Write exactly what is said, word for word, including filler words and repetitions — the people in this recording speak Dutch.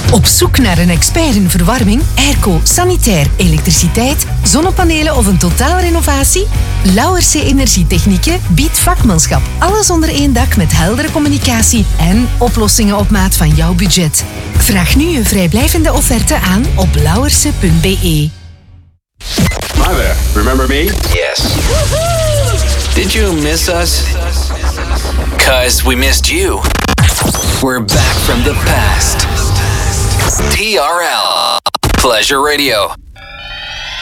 Op zoek naar een expert in verwarming, airco, sanitair, elektriciteit, zonnepanelen of een totaalrenovatie? Lauwerse Energietechnieken biedt vakmanschap. Alles onder één dak met heldere communicatie en oplossingen op maat van jouw budget. Vraag nu een vrijblijvende offerte aan op lauwerse punt b e. Hi there, remember me? Yes. Did you miss us? 'Cause we missed you. We're back from the past. T R L Pleasure Radio.